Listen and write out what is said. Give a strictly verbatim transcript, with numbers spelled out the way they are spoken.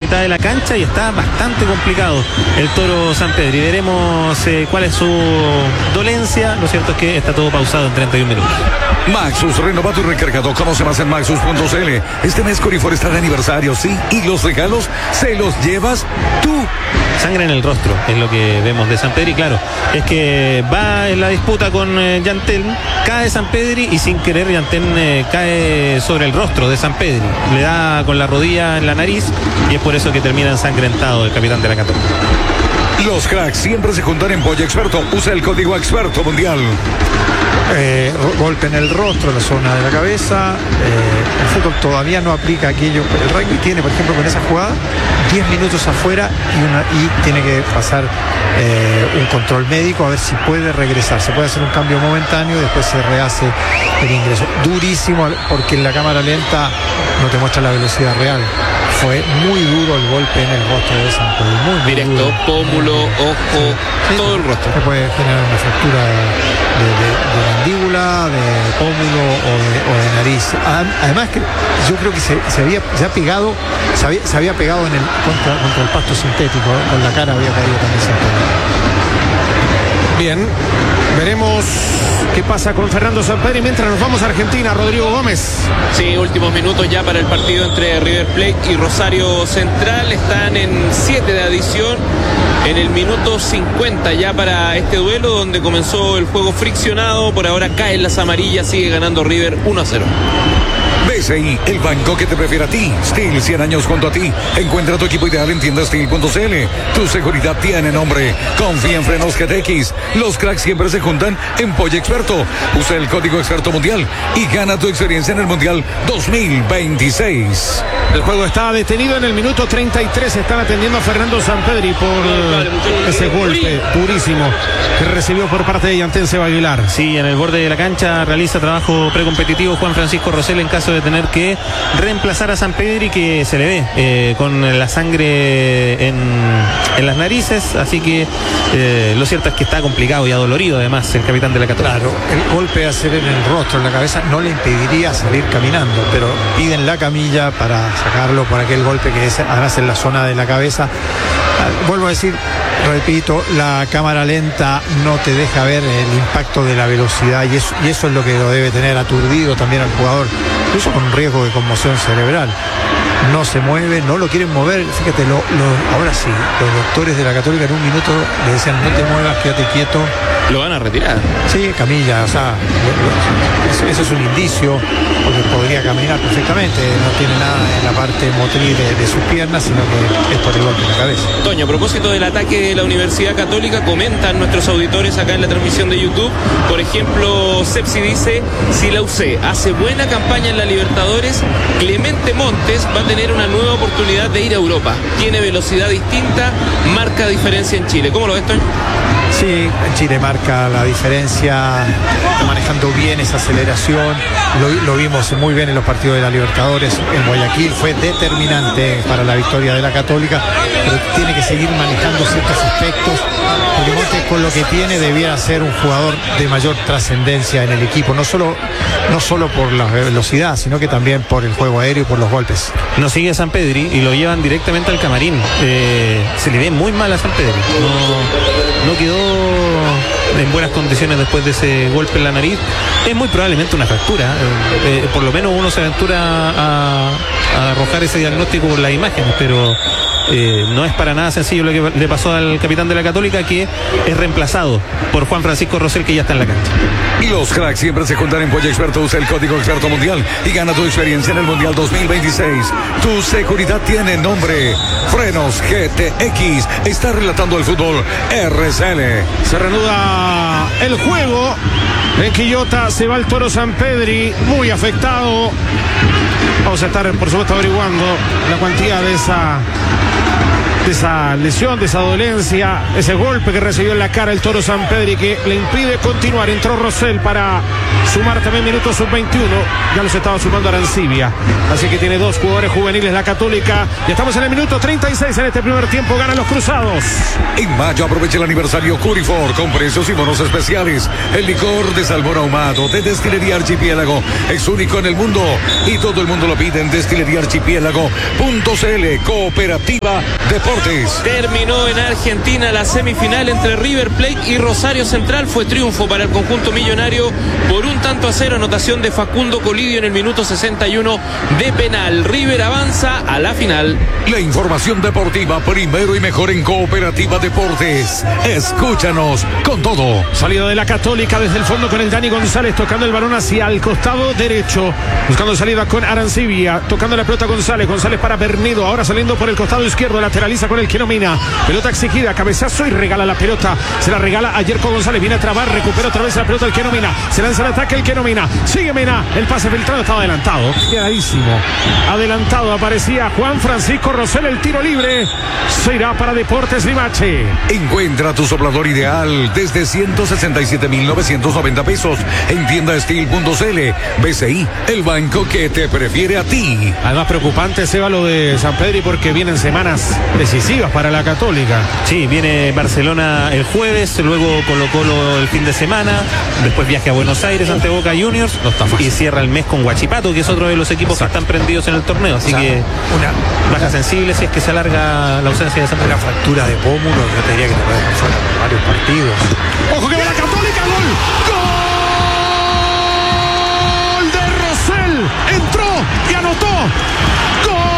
mitad de la cancha y está bastante complicado el Toro Sampedri. Veremos eh, cuál es su dolencia. Lo cierto es que está todo pausado en treinta y un minutos. Maxus, renovado y recargado. Conoce más en maxus punto c l. Este mes Corifor está de aniversario, sí, y los regalos se los llevas tú. Sangre en el rostro es lo que vemos de Sampedri. Claro, es que va en la disputa con eh, Yantel, cae Sampedri y sin querer Yantel eh, cae sobre el rostro de Sampedri, le da con la rodilla en la nariz y es por eso que termina ensangrentado el capitán de la Católica. Los cracks siempre se juntan en Polla Experto. Usa el código Experto Mundial. Eh, golpe en el rostro, la zona de la cabeza. Eh, el fútbol todavía no aplica aquello. El rugby tiene, por ejemplo, con esa jugada, diez minutos afuera y, una, y tiene que pasar eh, un control médico a ver si puede regresar. Se puede hacer un cambio momentáneo y después se rehace el ingreso. Durísimo, porque en la cámara lenta no te muestra la velocidad real. Fue muy duro el golpe en el rostro de Sampedri. Muy, muy directo, duro. pómulo, ojo, sí, todo el rostro. Se puede generar una fractura de, de, de mandíbula, de pómulo o de, o de nariz. Además que yo creo que se, se había se ha pegado, se había, se había pegado en el contra, contra el pasto sintético, ¿eh? Con la cara había caído también Sampedri. Bien, veremos qué pasa con Fernando Sampedri mientras nos vamos a Argentina. Rodrigo Gómez. Sí, últimos minutos ya para el partido entre River Plate y Rosario Central. Están en siete de adición. En el minuto cincuenta ya para este duelo donde comenzó el juego friccionado. Por ahora caen las amarillas, sigue ganando River uno a cero. B C I, el banco que te prefiere a ti. Steel, cien años junto a ti. Encuentra tu equipo ideal en tienda steel punto c l. Tu seguridad tiene nombre. Confía en Frenos G T X. Los cracks siempre se juntan en Polla Experto. Usa el código Experto Mundial y gana tu experiencia en el Mundial dos mil veintiséis. El juego está detenido en el minuto treinta y tres. Están atendiendo a Fernando Sampedri por ese golpe durísimo que recibió por parte de Yantense Aguilar. Sí, en el borde de la cancha realiza trabajo precompetitivo Juan Francisco Rosell en caso de tener que reemplazar a Sampedri, que se le ve eh, con la sangre en, en las narices, así que eh, lo cierto es que está complicado y adolorido además el capitán de la Católica. Claro, el golpe a hacer en el rostro, en la cabeza, no le impediría salir caminando, pero piden la camilla para sacarlo por aquel golpe que es además en la zona de la cabeza. Vuelvo a decir, repito, la cámara lenta no te deja ver el impacto de la velocidad y eso, y eso es lo que lo debe tener aturdido también al jugador, incluso con riesgo de conmoción cerebral. No se mueve, no lo quieren mover. Fíjate, lo, lo, ahora sí, los doctores de la Católica en un minuto le decían no te muevas, quédate quieto. Lo van a retirar. Sí, camilla, o sea, eso, eso es un indicio, porque podría caminar perfectamente, no tiene nada en la parte motriz de, de sus piernas, sino que es por el golpe en la cabeza. Toño, a propósito del ataque de la Universidad Católica, comentan nuestros auditores acá en la transmisión de YouTube. Por ejemplo, Sepsi dice, si la U C hace buena campaña en la Libertadores, Clemente Montes va a tener una nueva oportunidad de ir a Europa. Tiene velocidad distinta, marca diferencia en Chile. ¿Cómo lo ves, Toño? Sí, en Chile marca la diferencia, está manejando bien esa aceleración, lo, lo vimos muy bien en los partidos de la Libertadores, en Guayaquil fue determinante para la victoria de la Católica, pero tiene que seguir manejando ciertos aspectos, porque Montes con lo que tiene debiera ser un jugador de mayor trascendencia en el equipo, no solo, no solo por la velocidad, sino que también por el juego aéreo y por los golpes. No sigue Sampedri y lo llevan directamente al camarín. Eh, se le ve muy mal a Sampedri, no, no quedó en buenas condiciones después de ese golpe en la nariz. Es muy probablemente una fractura, eh, eh, por lo menos uno se aventura a, a arrojar ese diagnóstico por las imágenes, pero eh, no es para nada sencillo lo que le pasó al capitán de la Católica, que es reemplazado por Juan Francisco Rosell, que ya está en la cancha. Y los cracks siempre se juntan en Polla Experto. Usa el código Experto Mundial y gana tu experiencia en el Mundial dos mil veintiséis. Tu seguridad tiene nombre. Frenos G T X está relatando el fútbol R C L. Se reanuda el juego. En Quillota se va el Toro Sampedri, muy afectado. Vamos a estar, por supuesto, averiguando la cuantía de esa de esa lesión, de esa dolencia, ese golpe que recibió en la cara el Toro Sampedri, que le impide continuar. Entró Rosell para sumar también minutos sub veintiuno, ya los estaba sumando Arancibia, así que tiene dos jugadores juveniles la Católica. Ya estamos en el minuto treinta y seis en este primer tiempo, ganan los Cruzados. En mayo aprovecha el aniversario Corifor con precios y bonos especiales. El licor de salmón ahumado de Destilería Archipiélago es único en el mundo y todo el mundo lo pide en destilería archipiélago punto c l. Cooperativa Cooperativa Deportes. Terminó en Argentina la semifinal entre River Plate y Rosario Central. Fue triunfo para el conjunto millonario por un tanto a cero, anotación de Facundo Colidio en el minuto sesenta y uno de penal. River avanza a la final. La información deportiva primero y mejor en Cooperativa Deportes. Escúchanos con todo. Salida de la Católica desde el fondo con el Dani González tocando el balón hacia el costado derecho, buscando salida con Arancibia, tocando la pelota González, González para Bernedo, ahora saliendo por el costado izquierdo, lateraliza con el Kenomina, pelota exigida, cabezazo y regala la pelota, se la regala a Yerko González, viene a trabar, recupera otra vez la pelota el Kenomina, se lanza el ataque el Kenomina, sigue Mena, el pase filtrado, estaba adelantado, quedadísimo, adelantado, aparecía Juan Francisco Rosell, el tiro libre, se irá para Deportes Limache. Encuentra tu soplador ideal desde ciento sesenta y siete mil novecientos noventa pesos en tienda steel punto c l. B C I, el banco que te prefiere a ti. Además preocupante, Seba, lo de San Pedri porque vienen semanas decisivas para la Católica. Sí, viene Barcelona el jueves, luego Colo Colo el fin de semana, después viaje a Buenos Aires ante Boca Juniors No está fácil. y cierra el mes con Huachipato, que es otro de los equipos Exacto. que están prendidos en el torneo, así O sea, que una baja sensible si es que se alarga la ausencia de San Pedro. Una fractura de pómulo, yo te diría que te puede causar varios partidos. ¡Ojo que va la Católica!